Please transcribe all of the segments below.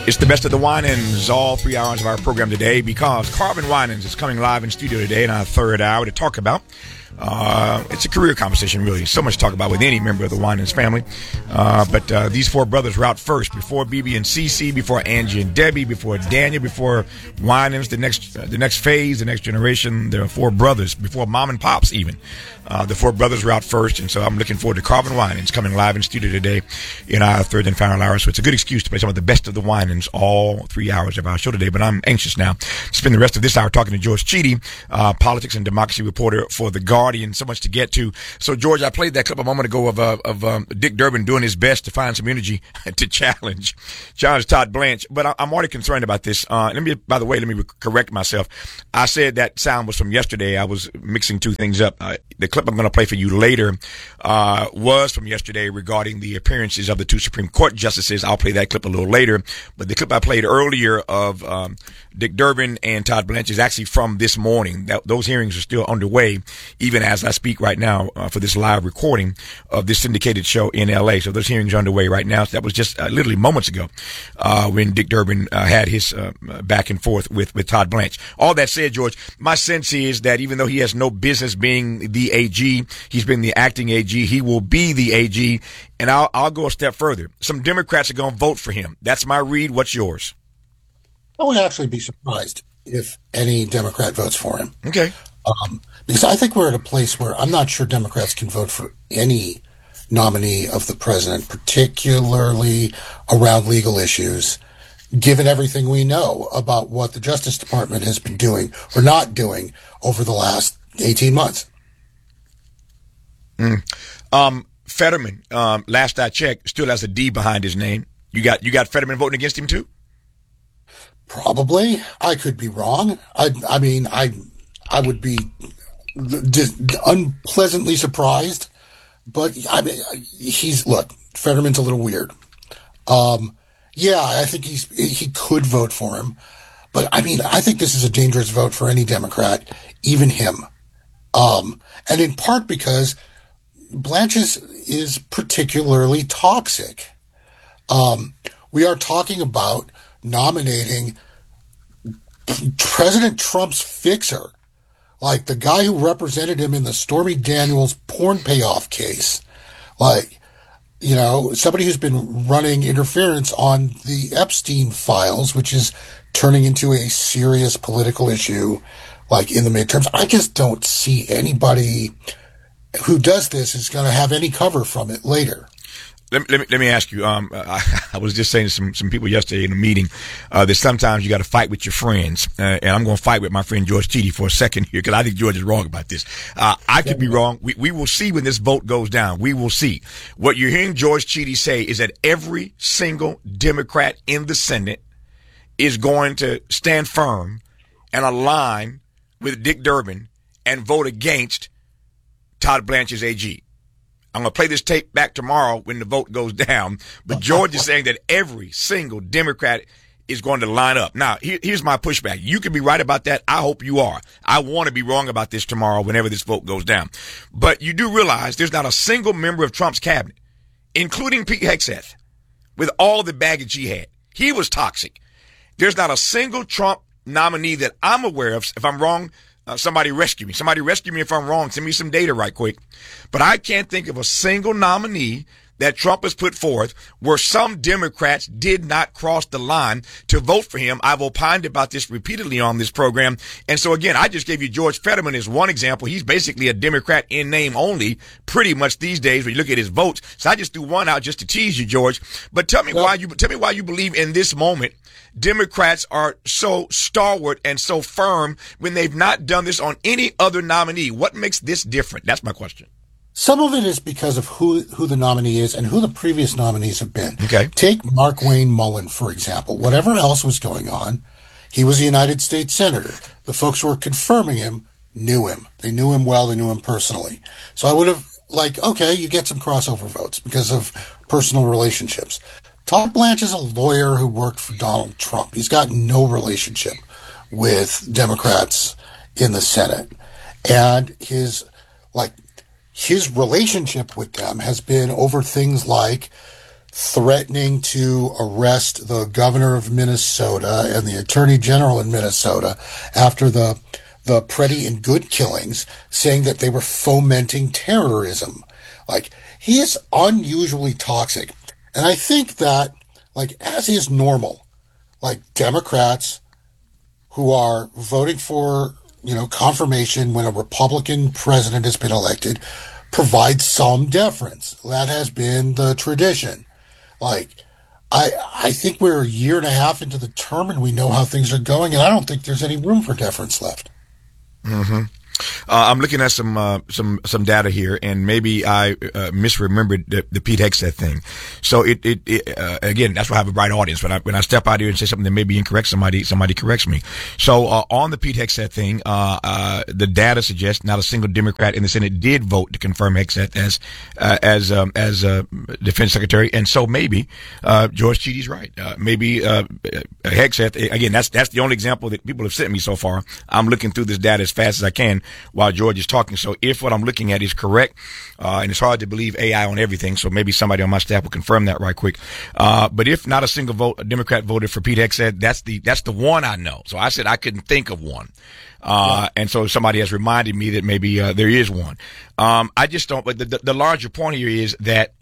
It's the best of the Winans, all 3 hours of our program today, because Carvin Winans is coming live in studio today in our third hour to talk about. It's a career conversation, really. So much to talk about with any member of the Winans family. But these four brothers were out first, before BB and CC, before Angie and Debbie, before Daniel, before Winans, the next phase, the next generation. There are four brothers, before Mom and Pops even. The four brothers were out first, and so I'm looking forward to Carvin Winans coming live in studio today in our third and final hour. So it's a good excuse to play some of the best of the Winans all 3 hours of our show today. But I'm anxious now to spend the rest of this hour talking to George Chidi, politics and democracy reporter for The Guardian. So much to get to. So, George, I played that clip a moment ago of Dick Durbin doing his best to find some energy to challenge Todd Blanche. But I'm already concerned about this. By the way, let me correct myself. I said that sound was from yesterday. I was mixing two things up. The clip I'm going to play for you later was from yesterday regarding the appearances of the two Supreme Court justices. I'll play that clip a little later. But the clip I played earlier of Dick Durbin and Todd Blanche is actually from this morning. Those hearings are still underway, even as I speak right now for this live recording of this syndicated show in L.A. So those hearings are underway right now. So that was just literally moments ago when Dick Durbin had his back and forth with Todd Blanche. All that said, George, my sense is that even though he has no business being the AG, he's been the acting AG, he will be the AG. And I'll go a step further. Some Democrats are going to vote for him. That's my read. What's yours? I would actually be surprised if any Democrat votes for him. Okay. Because I think we're at a place where I'm not sure Democrats can vote for any nominee of the president, particularly around legal issues, given everything we know about what the Justice Department has been doing or not doing over the last 18 months. Fetterman, last I checked, still has a D behind his name. You got Fetterman voting against him too? Probably. I could be wrong. I mean, I would be unpleasantly surprised, but I mean, Fetterman's a little weird. Yeah, I think he could vote for him, but I mean, I think this is a dangerous vote for any Democrat, even him. And in part because Blanche's is particularly toxic. We are talking about nominating President Trump's fixer, like the guy who represented him in the Stormy Daniels porn payoff case, like, you know, somebody who's been running interference on the Epstein files, which is turning into a serious political issue, like in the midterms. I just don't see anybody who does this is going to have any cover from it later. Let me ask you. I was just saying to some people yesterday in a meeting that sometimes you got to fight with your friends, and I'm going to fight with my friend George Chidi for a second here because I think George is wrong about this. I could be wrong. We will see when this vote goes down. We will see. What you're hearing George Chidi say is that every single Democrat in the Senate is going to stand firm and align with Dick Durbin and vote against Todd Blanche's AG. I'm going to play this tape back tomorrow when the vote goes down. But George is saying that every single Democrat is going to line up. Now, here's my pushback. You can be right about that. I hope you are. I want to be wrong about this tomorrow whenever this vote goes down. But you do realize there's not a single member of Trump's cabinet, including Pete Hegseth, with all the baggage he had. He was toxic. There's not a single Trump nominee that I'm aware of. If I'm wrong, somebody rescue me. Somebody rescue me if I'm wrong. Send me some data right quick. But I can't think of a single nominee that Trump has put forth where some Democrats did not cross the line to vote for him. I've opined about this repeatedly on this program. And so, again, I just gave you George Fetterman as one example. He's basically a Democrat in name only pretty much these days when you look at his votes. So I just threw one out just to tease you, George. But tell me why you believe in this moment Democrats are so stalwart and so firm when they've not done this on any other nominee. What makes this different? That's my question. Some of it is because of who the nominee is and who the previous nominees have been. Okay. Take Markwayne Mullin, for example. Whatever else was going on, he was a United States Senator. The folks who were confirming him knew him. They knew him well. They knew him personally. So I would have, okay, you get some crossover votes because of personal relationships. Todd Blanche is a lawyer who worked for Donald Trump. He's got no relationship with Democrats in the Senate. And his relationship with them has been over things like threatening to arrest the governor of Minnesota and the attorney general in Minnesota after the Preddy and Good killings, saying that they were fomenting terrorism. Like, he is unusually toxic. And I think that, like, as is normal, like, Democrats who are voting for, confirmation when a Republican president has been elected provide some deference. That has been the tradition. Like, I think we're a year and a half into the term and we know how things are going, and I don't think there's any room for deference left. Mm-hmm. I'm looking at some data here, and maybe I misremembered the Pete Hegseth thing. So again, that's why I have a bright audience. When I step out here and say something that may be incorrect, somebody corrects me. So on the Pete Hegseth thing, the data suggests not a single Democrat in the Senate did vote to confirm Hegseth as defense secretary, and so maybe George Cheedy's right. Maybe Hegseth, again, that's the only example that people have sent me so far. I'm looking through this data as fast as I can while George is talking. So if what I'm looking at is correct, and it's hard to believe AI on everything, so maybe somebody on my staff will confirm that right quick. But if not a single a Democrat voted for Pete Hegseth, that's the one I know. So I said I couldn't think of one. And so somebody has reminded me that maybe there is one. I just don't, but the larger point here is that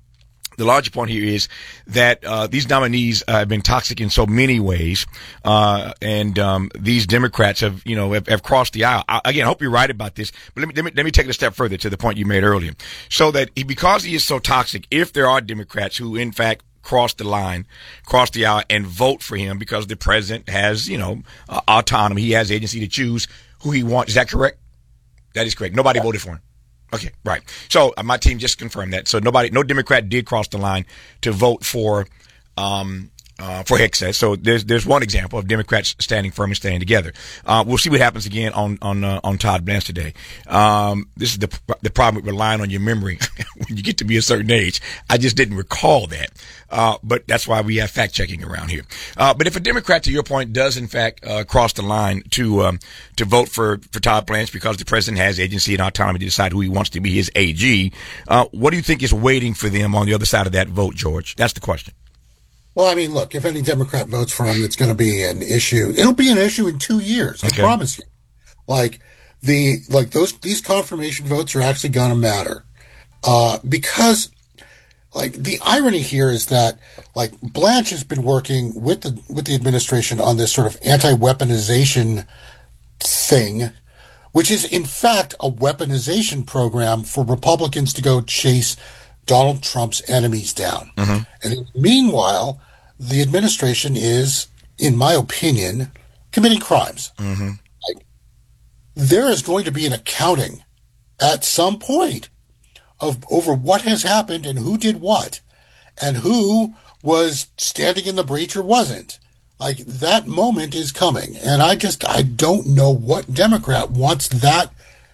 these nominees have been toxic in so many ways, and these Democrats have crossed the aisle. Again, I hope you're right about this, but let me take it a step further to the point you made earlier. So that because he is so toxic, if there are Democrats who in fact cross the aisle and vote for him because the president has autonomy, he has agency to choose who he wants. Is that correct? That is correct. Nobody voted for him. Okay, right. So my team just confirmed that. So no Democrat did cross the line to vote for Hegseth. So there's one example of Democrats standing firm and staying together. We'll see what happens again on Todd Blanche today. This is the problem with relying on your memory when you get to be a certain age. I just didn't recall that. But that's why we have fact checking around here. But if a Democrat, to your point, does in fact cross the line to vote for Todd Blanche because the president has agency and autonomy to decide who he wants to be his AG, what do you think is waiting for them on the other side of that vote, George? That's the question. Well, I mean, look, if any Democrat votes for him, it's going to be an issue. It'll be an issue in 2 years. I promise you. These confirmation votes are actually going to matter. Because the irony here is that Blanche has been working with the administration on this sort of anti-weaponization thing, which is in fact a weaponization program for Republicans to go chase Donald Trump's enemies down. Mm-hmm. And meanwhile, the administration is, in my opinion, committing crimes. Mm-hmm. There is going to be an accounting at some point over what has happened and who did what and who was standing in the breach or wasn't. That moment is coming. And I don't know what Democrat wants that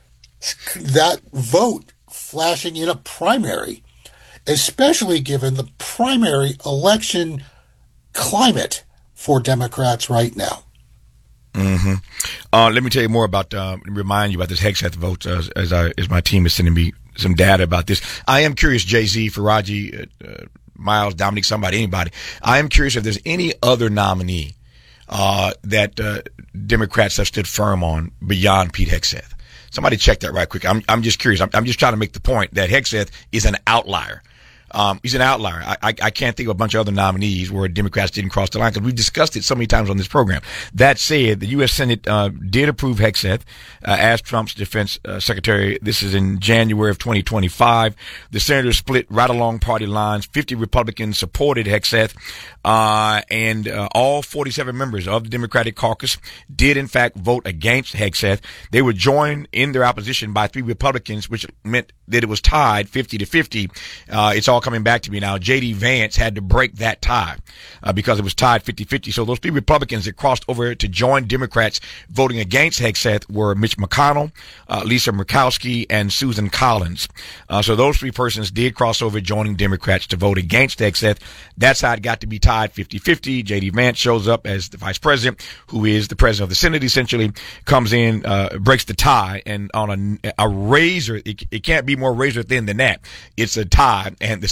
vote flashing in a primary, especially given the primary election climate for Democrats right now. Mm-hmm. Let me tell you more about, remind you about this Hegseth vote as my team is sending me some data about this. I am curious, Jay-Z, Faraji, Miles, Dominic, somebody, anybody. I am curious if there's any other nominee that Democrats have stood firm on beyond Pete Hegseth. Somebody check that right quick. I'm just curious. I'm just trying to make the point that Hegseth is an outlier. He's an outlier. I can't think of a bunch of other nominees where Democrats didn't cross the line because we've discussed it so many times on this program. That said, the U.S. Senate did approve Hegseth as Trump's defense secretary. This is in January of 2025. The senators split right along party lines. 50 Republicans supported Hegseth, and all 47 members of the Democratic caucus did in fact vote against Hegseth. They were joined in their opposition by 3 Republicans, which meant that it was tied 50-50. It's all coming back to me now. J.D. Vance had to break that tie because it was tied 50-50. So those 3 Republicans that crossed over to join Democrats voting against Hegseth were Mitch McConnell, Lisa Murkowski, and Susan Collins. So those 3 persons did cross over, joining Democrats to vote against Hegseth. That's how it got to be tied 50-50. J.D. Vance shows up as the vice president, who is the president of the Senate, essentially, comes in, breaks the tie, and on a razor, it can't be more razor thin than that. It's a tie, and the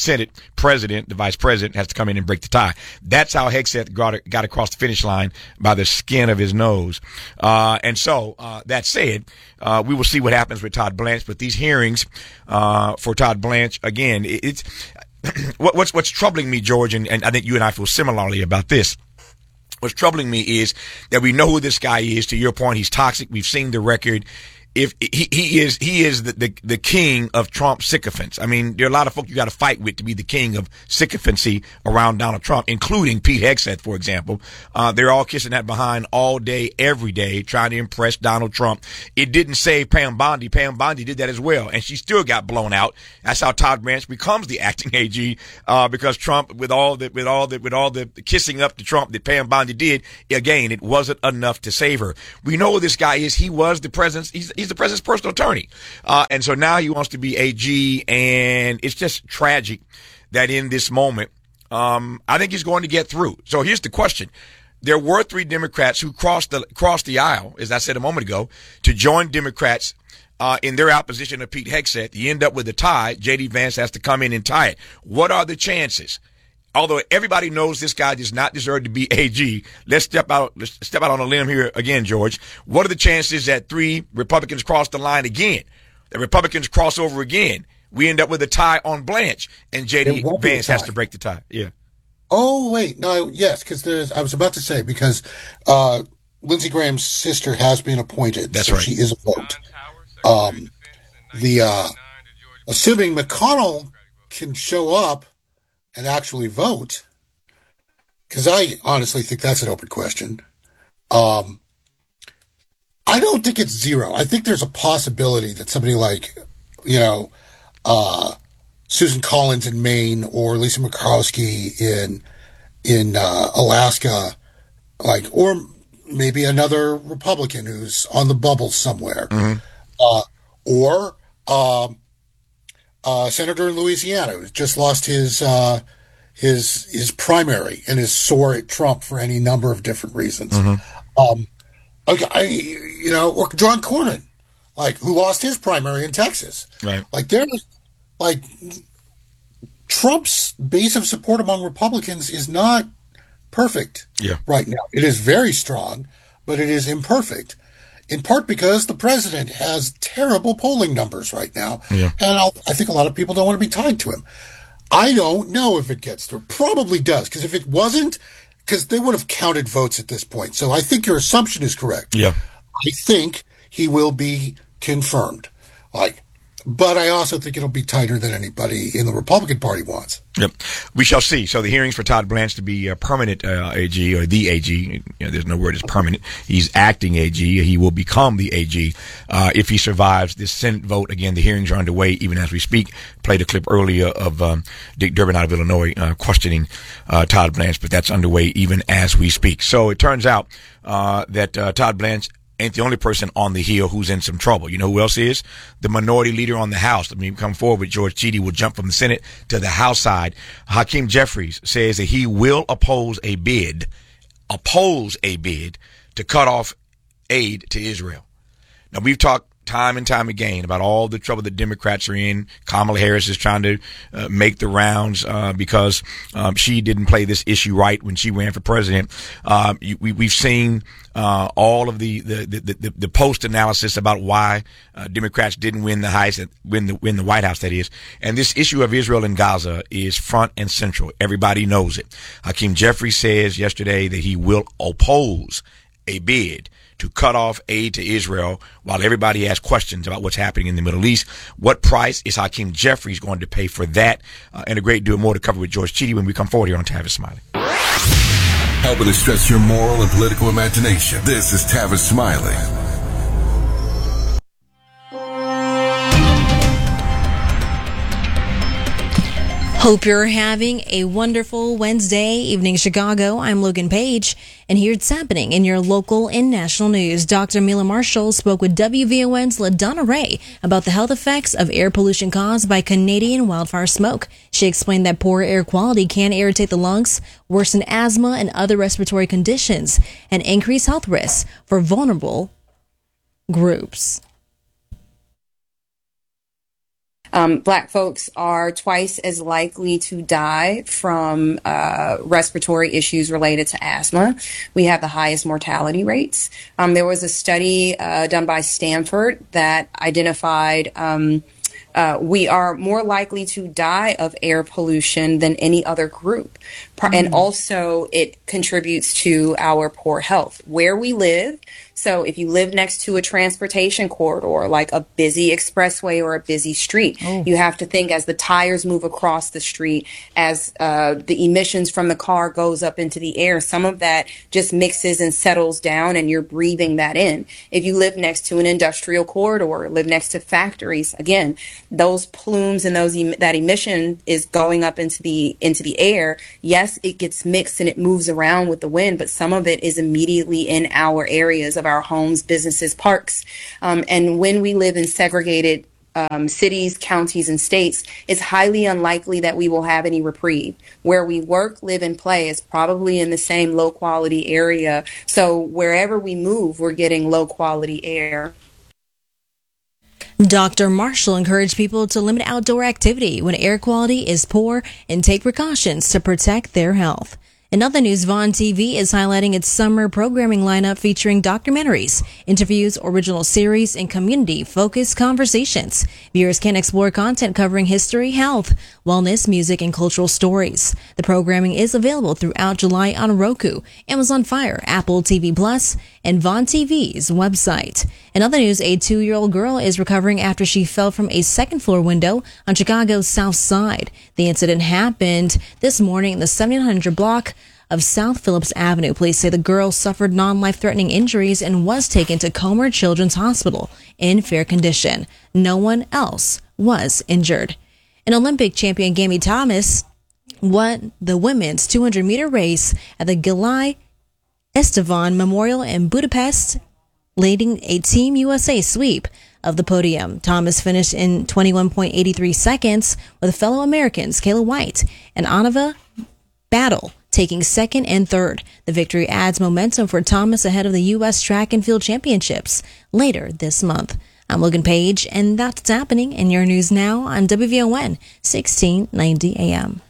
Senate president, the vice president, has to come in and break the tie. That's how Hegseth got across the finish line by the skin of his nose. And so, that said, we will see what happens with Todd Blanche. But these hearings for Todd Blanche, again, it's what's troubling me, George, and I think you and I feel similarly about this. What's troubling me is that we know who this guy is. To your point, he's toxic. We've seen the record. If he is the king of Trump sycophants. I mean, there are a lot of folk you got to fight with to be the king of sycophancy around Donald Trump, including Pete Hegseth, for example. They're all kissing that behind all day, every day, trying to impress Donald Trump. It didn't save Pam Bondi. Pam Bondi did that as well, and she still got blown out. That's how Todd Blanche becomes the acting AG, because Trump, with all the kissing up to Trump that Pam Bondi did, again, it wasn't enough to save her. We know who this guy is. He was the president's. He's the president's personal attorney. And so now he wants to be AG, and it's just tragic that in this moment, I think he's going to get through. So here's the question. There were 3 Democrats who crossed the aisle, as I said a moment ago, to join Democrats in their opposition to Pete Hegseth. You end up with a tie. J.D. Vance has to come in and tie it. What are the chances? Although everybody knows this guy does not deserve to be AG, let's step out on a limb here again, George. What are the chances that 3 Republicans cross the line again? The Republicans cross over again. We end up with a tie on Blanche, and J.D. Vance has to break the tie. Yeah. Oh, wait. No, yes, because I was about to say, because Lindsey Graham's sister has been appointed. That's so right. She is a vote. Assuming McConnell can show up and actually vote, because I honestly think that's an open question. I don't think it's zero. I think there's a possibility that somebody like, Susan Collins in Maine or Lisa Murkowski in Alaska, or maybe another Republican who's on the bubble somewhere, or senator in Louisiana who just lost his primary and is sore at Trump for any number of different reasons. Or John Cornyn, who lost his primary in Texas. Right. Trump's base of support among Republicans is not perfect right now. It is very strong, but it is imperfect. In part because the president has terrible polling numbers right now. Yeah. And I think a lot of people don't want to be tied to him. I don't know if it gets through. Probably does, because if it wasn't, because they would have counted votes at this point. So I think your assumption is correct. Yeah. I think he will be confirmed. But I also think it'll be tighter than anybody in the Republican Party wants. Yep. We shall see. So the hearings for Todd Blanche to be a permanent AG, or the AG, there's no word is permanent. He's acting AG. He will become the AG if he survives this Senate vote. Again, the hearings are underway even as we speak. Played a clip earlier of Dick Durbin out of Illinois questioning Todd Blanche, but that's underway even as we speak. So it turns out that Todd Blanche ain't the only person on the Hill who's in some trouble. You know who else is? The minority leader on the House. Let me come forward with George Chidi. Will jump from the Senate to the House side. Hakeem Jeffries says that he will oppose a bid to cut off aid to Israel. Now, we've talked time and time again about all the trouble that Democrats are in. Kamala Harris is trying to make the rounds because she didn't play this issue right when she ran for president. We've seen all of the post analysis about why Democrats didn't win the White House, that is. And this issue of Israel and Gaza is front and central. Everybody knows it. Hakeem Jeffries says yesterday that he will oppose a bid to cut off aid to Israel while everybody has questions about what's happening in the Middle East. What price is Hakeem Jeffries going to pay for that? And a great deal more to cover with George Chidi when we come forward here on Tavis Smiley. Helping to stretch your moral and political imagination. This is Tavis Smiley. Hope you're having a wonderful Wednesday evening, Chicago. I'm Logan Page, and here's what's happening in your local and national news. Dr. Mila Marshall spoke with WVON's LaDonna Ray about the health effects of air pollution caused by Canadian wildfire smoke. She explained that poor air quality can irritate the lungs, worsen asthma and other respiratory conditions, and increase health risks for vulnerable groups. Black folks are twice as likely to die from respiratory issues related to asthma. We have the highest mortality rates. There was a study done by Stanford that identified we are more likely to die of air pollution than any other group. And also it contributes to our poor health where we live. So if you live next to a transportation corridor, like a busy expressway or a busy street, you have to think as the tires move across the street, as the emissions from the car goes up into the air, some of that just mixes and settles down and you're breathing that in. If you live next to an industrial corridor, live next to factories, again, those plumes and that emission is going up into the air. Yes, it gets mixed and it moves around with the wind, but some of it is immediately in our areas of our homes, businesses, parks. And when we live in segregated cities, counties, and states, it's highly unlikely that we will have any reprieve. Where we work, live, and play is probably in the same low quality area. So wherever we move, we're getting low quality air. Dr. Marshall encouraged people to limit outdoor activity when air quality is poor and take precautions to protect their health. In other news, Vaughn TV is highlighting its summer programming lineup featuring documentaries, interviews, original series, and community-focused conversations. Viewers can explore content covering history, health, wellness, music, and cultural stories. The programming is available throughout July on Roku, Amazon Fire, Apple TV Plus, and Vaughn TV's website. In other news, a 2-year-old girl is recovering after she fell from a second-floor window on Chicago's South Side. The incident happened this morning in the 1700 block of South Phillips Avenue. Police say the girl suffered non-life-threatening injuries and was taken to Comer Children's Hospital in fair condition. No one else was injured. An Olympic champion, Gammy Thomas, won the women's 200-meter race at the Gilai Estevan Memorial in Budapest, leading a Team USA sweep of the podium. Thomas finished in 21.83 seconds, with fellow Americans Kayla White and Anava Battle taking second and third. The victory adds momentum for Thomas ahead of the U.S. Track and Field Championships later this month. I'm Logan Page, and that's what's happening in your news now on WVON 1690 AM.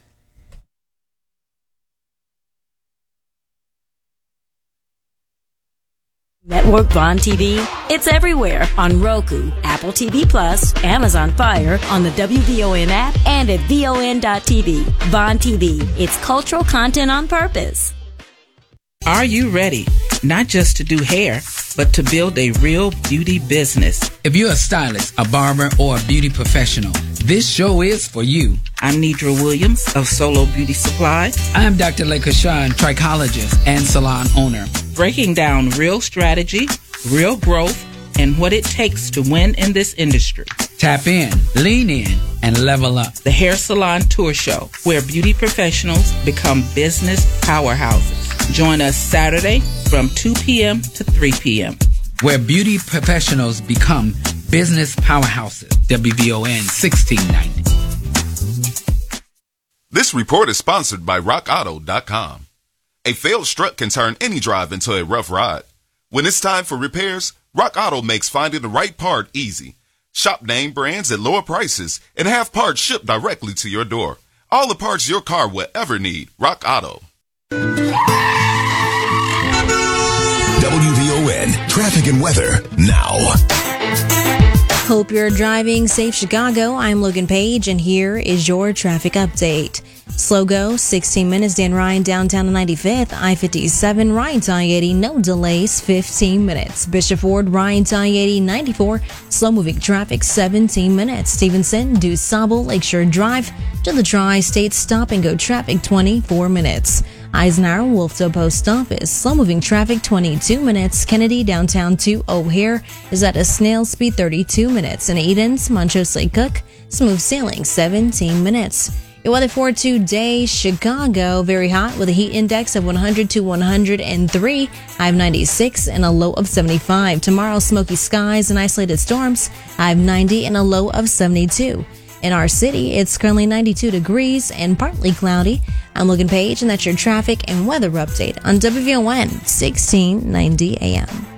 Network Vaughn TV, it's everywhere on Roku, Apple TV Plus, Amazon Fire, on the WVON app, and at VON.TV. Vaughn TV, it's cultural content on purpose. Are you ready? Not just to do hair, but to build a real beauty business. If you're a stylist, a barber, or a beauty professional, this show is for you. I'm Nidra Williams of Solo Beauty Supply. I'm Dr. Lekashan, trichologist and salon owner. Breaking down real strategy, real growth, and what it takes to win in this industry. Tap in, lean in, and level up. The Hair Salon Tour Show, where beauty professionals become business powerhouses. Join us Saturday from 2 p.m. to 3 p.m. Where beauty professionals become business powerhouses. WVON 1690. This report is sponsored by RockAuto.com. A failed strut can turn any drive into a rough ride. When it's time for repairs, Rock Auto makes finding the right part easy. Shop name brands at lower prices and have parts shipped directly to your door. All the parts your car will ever need. Rock Auto. WVON traffic and weather now. Hope you're driving safe, Chicago. I'm Logan Page, and here is your traffic update. Slow go, 16 minutes, Dan Ryan downtown to 95th, I-57, Ryan to I-80, no delays, 15 minutes. Bishop Ford, Ryan to I-80, 94, slow moving traffic, 17 minutes. Stevenson, DuSable, Lakeshore Drive to the Tri-State stop and go traffic, 24 minutes. Eisenhower, Wolftoe Post Office, slow moving traffic, 22 minutes. Kennedy, downtown to O'Hare is at a snail speed, 32 minutes. And Edens, Montrose Lake Cook, smooth sailing, 17 minutes. Your weather for today, Chicago, very hot with a heat index of 100 to 103, high of 96 and a low of 75. Tomorrow, smoky skies and isolated storms, high of 90 and a low of 72. In our city, it's currently 92 degrees and partly cloudy. I'm Logan Page, and that's your traffic and weather update on WVON 1690 AM.